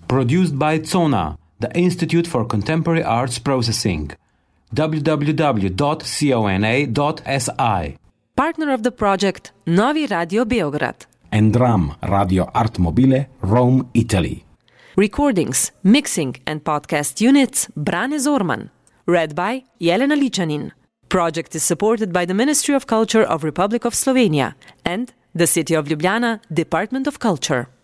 Produced by CONA, the Institute for Contemporary Arts Processing. www.cona.si. Partner of the project, Novi Radio Beograd. And RAM Radio Art Mobile, Rome, Italy. Recordings, mixing and podcast units, Brane Zorman. Read by Jelena Ličanin. Project is supported by the Ministry of Culture of Republic of Slovenia and the City of Ljubljana Department of Culture.